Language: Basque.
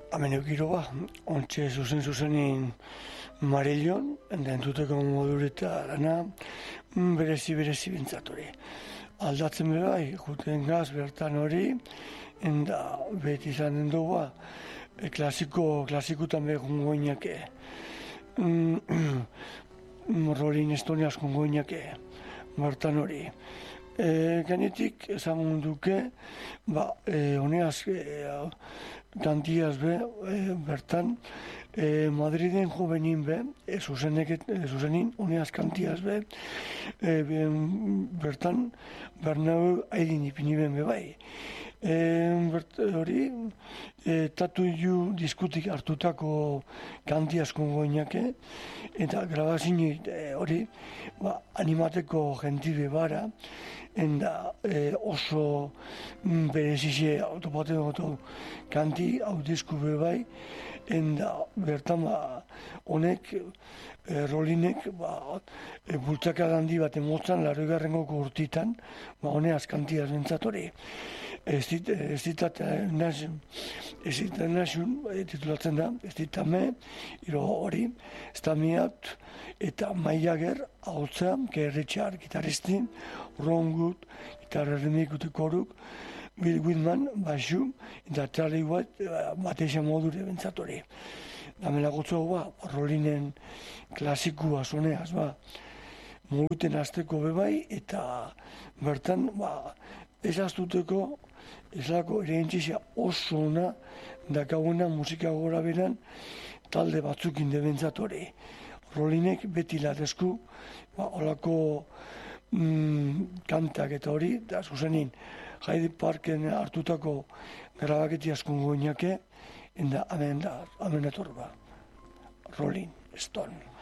Hemen eukiro ba, ontsa zuzenin Marillon, entuteko modure eta lana, berezi bintzat hori. Aldatzen bai, juten gaz bertan hori, eta beti izan den dugu ba, klasikutan behar goinake. Rolin Estoniaz goinake, bertan hori. Genetik, esan duke, honeaz kantiaz bertan, Madriden juvenin zuzenin, honeaz kantiaz bertan, Bernau haidin ipini bai. Hori, tatu ju diskutik hartutako kantiaz goinake, eta grabazin hori, animateko jentibe bara, eta oso berezize autopaten kanti hautezku bai, eta bertan honek, Rolinek, bultzaka handi bat emotzan, 80. urtitan, honeaz kantiaz bentzat hori. Ez ditat nazun, titulatzen da, ez ditame, hori, ez da miat, eta maiager, hautza, gerritxar, gitaristin, Ron Wood, gitarra remikute koruk, Bill Whitman, basu, eta Charlie White, bateixa modure bentzat hori. Damela gotzo, Rolinen klasikua zoneaz, muguten azteko bebai, eta bertan, ez aztuteko, ez lako erentzizia oso ona dakaguena musika gora beran talde batzukin debentzat hori. Rolinek beti latezku, olako kantak eta hori, eta zuzenin, Hyde Parken hartutako grabaketi askun goinake, eta hemen etor Rolling Stone.